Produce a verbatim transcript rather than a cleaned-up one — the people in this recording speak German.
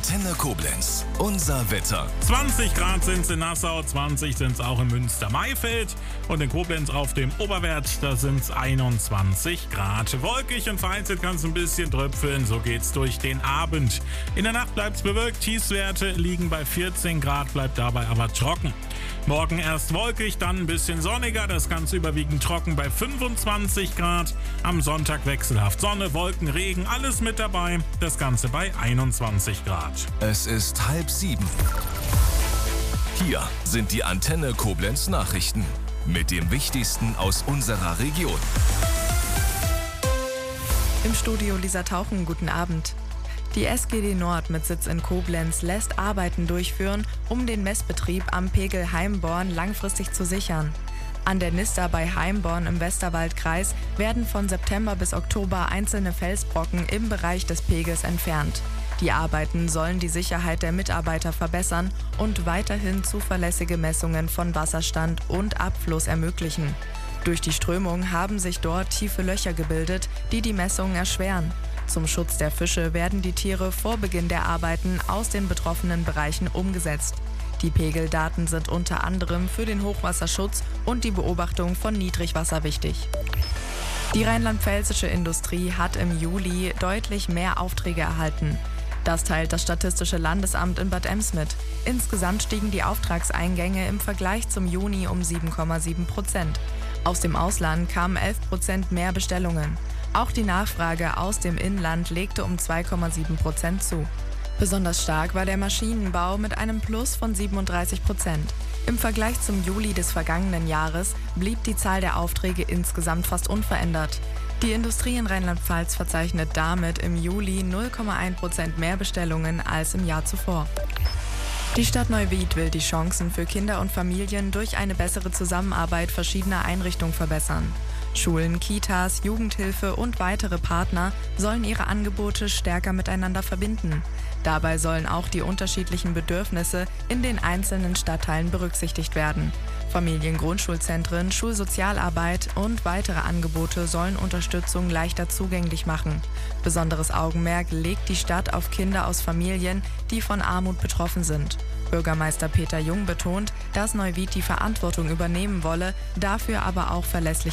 Antenne Koblenz. Unser Wetter. zwanzig Grad sind es in Nassau, zwanzig sind es auch in Münster-Maifeld und in Koblenz auf dem Oberwert, da sind es einundzwanzig Grad. Wolkig und vereinzelt kann es ein bisschen tröpfeln, so geht's durch den Abend. In der Nacht bleibt es bewölkt, Tiefstwerte liegen bei vierzehn Grad, bleibt dabei aber trocken. Morgen erst wolkig, dann ein bisschen sonniger, das Ganze überwiegend trocken bei fünfundzwanzig Grad. Am Sonntag wechselhaft Sonne, Wolken, Regen, alles mit dabei, das Ganze bei einundzwanzig Grad. Es ist halb sieben. Hier sind die Antenne Koblenz Nachrichten mit dem Wichtigsten aus unserer Region. Im Studio Lisa Tauchen, guten Abend. Die S G D Nord mit Sitz in Koblenz lässt Arbeiten durchführen, um den Messbetrieb am Pegel Heimborn langfristig zu sichern. An der Nister bei Heimborn im Westerwaldkreis werden von September bis Oktober einzelne Felsbrocken im Bereich des Pegels entfernt. Die Arbeiten sollen die Sicherheit der Mitarbeiter verbessern und weiterhin zuverlässige Messungen von Wasserstand und Abfluss ermöglichen. Durch die Strömung haben sich dort tiefe Löcher gebildet, die die Messungen erschweren. Zum Schutz der Fische werden die Tiere vor Beginn der Arbeiten aus den betroffenen Bereichen umgesetzt. Die Pegeldaten sind unter anderem für den Hochwasserschutz und die Beobachtung von Niedrigwasser wichtig. Die rheinland-pfälzische Industrie hat im Juli deutlich mehr Aufträge erhalten. Das teilt das Statistische Landesamt in Bad Ems mit. Insgesamt stiegen die Auftragseingänge im Vergleich zum Juni um sieben Komma sieben Prozent. Aus dem Ausland kamen elf Prozent mehr Bestellungen. Auch die Nachfrage aus dem Inland legte um zwei Komma sieben Prozent zu. Besonders stark war der Maschinenbau mit einem Plus von siebenunddreißig Prozent. Im Vergleich zum Juli des vergangenen Jahres blieb die Zahl der Aufträge insgesamt fast unverändert. Die Industrie in Rheinland-Pfalz verzeichnet damit im Juli null Komma eins Prozent mehr Bestellungen als im Jahr zuvor. Die Stadt Neuwied will die Chancen für Kinder und Familien durch eine bessere Zusammenarbeit verschiedener Einrichtungen verbessern. Schulen, Kitas, Jugendhilfe und weitere Partner sollen ihre Angebote stärker miteinander verbinden. Dabei sollen auch die unterschiedlichen Bedürfnisse in den einzelnen Stadtteilen berücksichtigt werden. Familiengrundschulzentren, Schulsozialarbeit und weitere Angebote sollen Unterstützung leichter zugänglich machen. Besonderes Augenmerk legt die Stadt auf Kinder aus Familien, die von Armut betroffen sind. Bürgermeister Peter Jung betont, dass Neuwied die Verantwortung übernehmen wolle, dafür aber auch verlässliche